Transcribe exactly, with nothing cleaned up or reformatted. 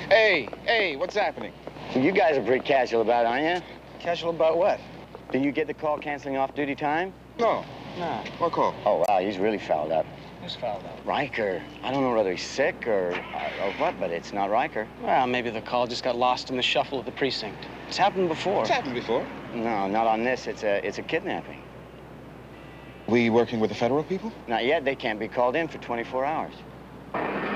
Hey, hey, what's happening? You guys are pretty casual about it, aren't you? Casual about what? Did you get the call canceling off duty time? No. No. What call? Oh, wow, he's really fouled up. Who's fouled up? Riker. I don't know whether he's sick or, uh, or what, but it's not Riker. Well, maybe the call just got lost in the shuffle of the precinct. It's happened before. It's happened before. No, not on this. It's a, it's a kidnapping. We working with the federal people? Not yet. They can't be called in for twenty-four hours.